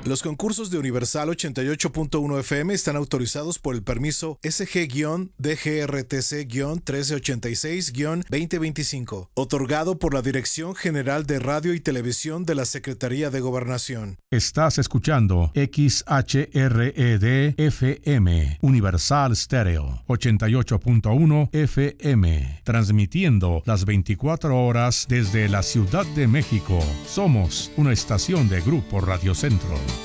Los concursos de Universal 88.1 FM están autorizados por el permiso SG-DGRTC-1386-2025, otorgado por la Dirección General de Radio y Televisión de la Secretaría de Gobernación. Estás escuchando XHRED-FM, Universal Stereo, 88.1 FM, transmitiendo las 24 horas desde la Ciudad de México. Somos una estación de Grupo Radio Centro.